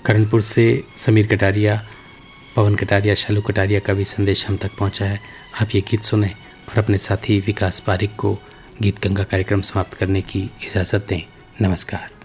करणपुर से समीर कटारिया, पवन कटारिया, शालू कटारिया का भी संदेश हम तक पहुंचा है। आप ये गीत सुने और अपने साथी विकास पारिक को गीत गंगा कार्यक्रम समाप्त करने की इजाज़त दें। नमस्कार।